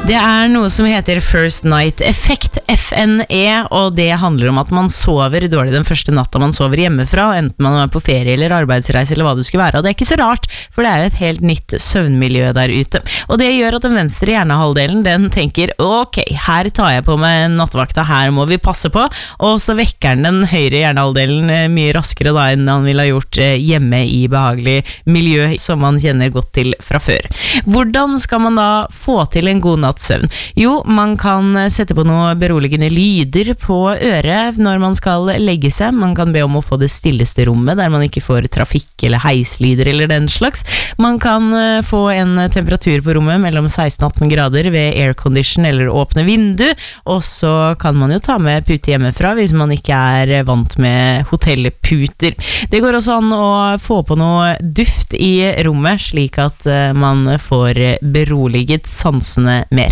Det noe som heter First Night Effect, FNE, og det handler om at man sover dårlig den første natta man sover hjemmefra, enten man på ferie eller arbeidsreise eller hva det skulle være, og det ikke så rart, for det jo et helt nytt søvnmiljø der ute. Og det gjør at den venstre hjernehalvdelen, den tenker, ok, her tar jeg på meg nattevakta, her må vi passe på, og så vekker den høyre hjernehalvdelen mye raskere da enn han ville ha gjort hjemme i behagelig miljø som man kjenner godt til fra før. Hvordan skal man da få til en god natts søvn? Jo, man kan sette på noe beroligende lyder på øret når man skal legge seg. Man kan be om å få det stilleste rommet der man ikke får trafikk eller heislyder eller den slags. Man kan få en temperatur på rommet mellom 16-18 grader ved aircondition eller åpne vindu, og så kan man jo ta med pute hjemmefra hvis man ikke vant med hotellputer. Det går også an å få på noe duft i rommet slik at man får beroliget sansene med